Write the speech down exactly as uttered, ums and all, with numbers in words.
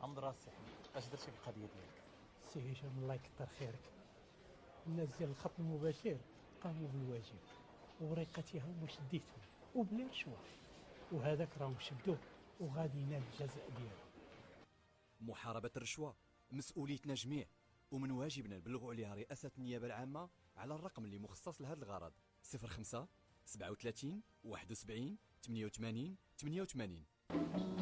حمد راسي اش درتي في القضيه ديالك؟ سي هشام الله يكثر خيرك، الناس ديال الخط المباشر قاموا بالواجب ووريقاتها هما شديتهم وبلا رشوه، وهذاك راهم شدوه وغادي ينال الجزاء ديالو. محاربة الرشوة مسؤوليتنا جميع، ومن واجبنا نبلغوا عليها رئاسة النيابة العامة على الرقم اللي مخصص لهذا الغرض صفر خمسة سبعة وثلاثين واحد وسبعين ثمانية وثمانين ثمانية وثمانين.